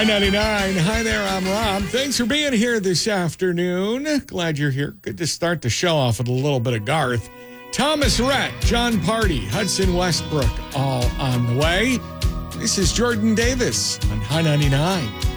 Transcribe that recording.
High 99. Hi there, I'm Rob. Thanks for being here this afternoon. Glad you're here. Good to start the show off with a little bit of Garth. Thomas Rhett, John Party, Hudson Westbrook, all on the way. This is Jordan Davis on High 99.